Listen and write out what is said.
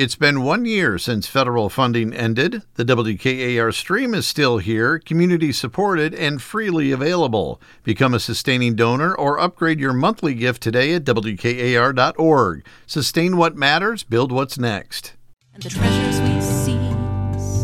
It's been 1 year since federal funding ended. The WKAR stream is still here, community supported, and freely available. Become a sustaining donor or upgrade your monthly gift today at WKAR.org. Sustain what matters, build what's next. And the treasures we see